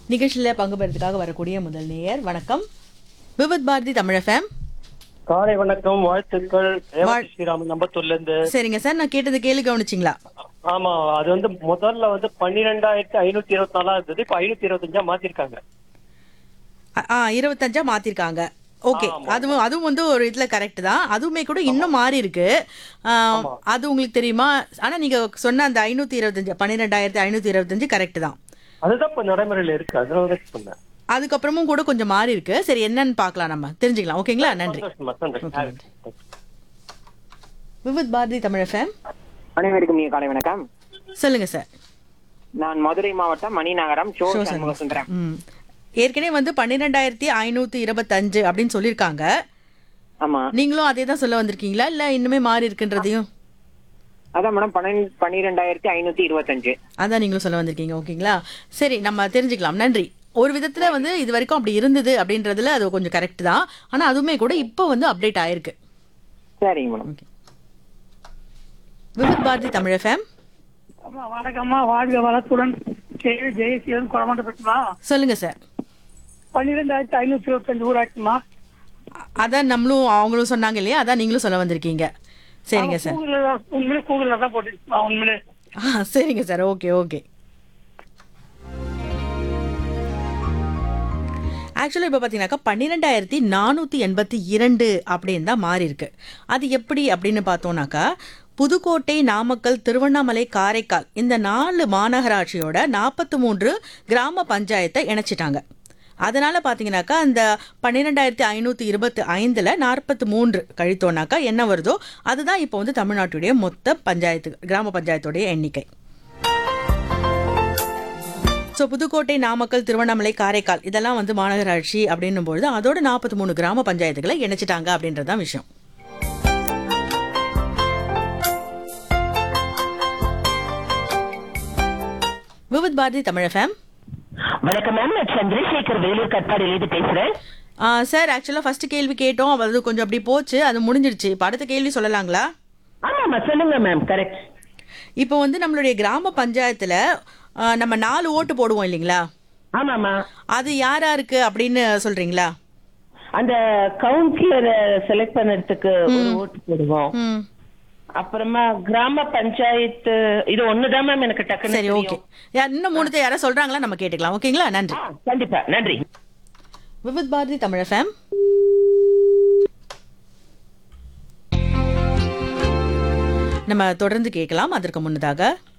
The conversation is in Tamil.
நிகழ்ச்சியில் பங்கு பெறதுக்காக வரக்கூடிய முதல் நேயர். வணக்கம். விவித் பாரதி தமிழ் எஃப்எம். காலை வணக்கம், வாழ்த்துக்கள். ரேவதி ஸ்ரீராமன் நம்பத்தூர்ல இருந்து. சரிங்க சார், நான் கேட்டது கேள்வி கவனிச்சிங்களா? ஆமா, அது முதல்ல 12,524 இருந்தது. இப்ப 525 மாத்திருக்காங்க. 25 மாத்திருக்காங்க. ஓகே, அதுவும் ஒரு இதுல கரெக்ட் தான். அதுவுமே கூட இன்னும் மாறி இருக்கு. அது உங்களுக்கு தெரியுமா? ஆனா நீங்க சொன்ன அந்த 525 12,525 கரெக்ட் தான். அதுதான் இப்ப நடைமுறையில இருக்கு. அதனால சொன்னேன். அதுக்கப்புறமும் கூட கொஞ்சம் மாறி இருக்கு. சரி, என்னன்னு பார்க்கலாம், நம்ம தெரிஞ்சுக்கலாம். ஓகேங்களா? நன்றி. விவித் பாரதி தமிழ் எஃப்எம். அனைவருக்கும் காலை வணக்கம். சொல்லுங்க சார். நான் மதுரை மாவட்டம் மணிநகரம் சுந்தரம். ஏற்கனவே 12,525 அப்படின்னு சொல்லியிருக்காங்க. ஆமா, நீங்களும் அதே தான் சொல்ல வந்திருக்கீங்களா இல்ல இன்னுமே மாறி இருக்குன்றதையும்? அதான் மேடம், 12,525 அதான் நீங்களும் சொல்ல வந்திருக்கீங்க. ஓகேங்களா, சரி, நம்ம தெரிஞ்சுக்கலாம். நன்றி. ஒரு விதத்துல இது வரைக்கும் அப்படி இருந்தது அப்படின்றதுல அது கொஞ்சம் கரெக்ட் தான். ஆனா அதுவுமே கூட இப்போ அப்டேட் ஆயிருக்கு. சரிங்க மேடம். விவித் பாரதி தமிழ் எஃப்எம். வணக்கம்மா, வாழ்க வளத்துடன். ஜெயசீலன் குளமாட்டப்பட்டுமா? சொல்லுங்க சார். 12,525 ஊராட்சிமா. அதான் அவங்களும் சொன்னாங்க இல்லையா, அதான் நீங்களும் சொல்ல வந்திருக்கீங்க. சரிங்க சார். உண்மையிலே கூகுள்ல தான் போட்டுருச்சுமா. உண்மையிலே சரிங்க சார். Okay okay. ஆக்சுவலாக இப்போ பார்த்தீங்கன்னாக்கா 12,482 அப்படின்னு தான் மாறி இருக்கு. அது எப்படி அப்படின்னு பார்த்தோம்னாக்கா, புதுக்கோட்டை, நாமக்கல், திருவண்ணாமலை, காரைக்கால் இந்த 4 மாநகராட்சியோட 43 கிராம பஞ்சாயத்தை இணைச்சிட்டாங்க. அதனால பார்த்தீங்கன்னாக்கா அந்த 12,525ல் 43 கழித்தோம்னாக்கா என்ன வருதோ அதுதான் இப்போ தமிழ்நாட்டுடைய மொத்த பஞ்சாயத்து, கிராம பஞ்சாயத்துடைய எண்ணிக்கை. ஸோ புதுக்கோட்டை, நாமக்கல், திருவண்ணாமலை, காரைக்கால் இதெல்லாம் மாநகராட்சி அப்படின்னும் பொழுது அதோட 43 கிராம பஞ்சாயத்துகளை இணைச்சிட்டாங்க அப்படின்றதான் விஷயம். விவித் பாரதி தமிழ் எஃப்எம். வணக்கம் மேம், நான் சந்திரசேகர் வேலூர் கட்பாடியிலிருந்து பேசுறேன். சார், ஆக்சுவலா ஃபர்ஸ்ட் கேள்வி கேட்டோம், அது கொஞ்சம் அப்படி போச்சு, அது முடிஞ்சிடுச்சு. இப்போ அடுத்த கேள்வி சொல்லலாங்களா? ஆமாமா, சொல்லுங்க மேம். கரெக்ட். இப்போ நம்மளுடைய கிராம பஞ்சாயத்துல நம்ம 4 ஓட்டு போடுவோம் இல்லைங்களா? ஆமாமா. அது யாராருக்கு அப்படின்னு சொல்றீங்களா? அந்த கவுன்சிலரை செலக்ட் பண்ணறதுக்கு ஒரு ஓட்டு போடுவோம். அப்புறமா கிராம பஞ்சாயத்து, இது ஒண்ணுதான் மேம் எனக்கு டக்குன்னு. சரி, ஓகே. இன்னும் 3 யாரா சொல்றாங்களா, நம்ம கேட்டுக்கலாம். ஓகேங்களா? நன்றி. கண்டிப்பா, நன்றி. விவித் பாரதி தமிழ் எஃப்எம். நம்ம தொடர்ந்து கேட்கலாம். அதற்கு முன்னதாக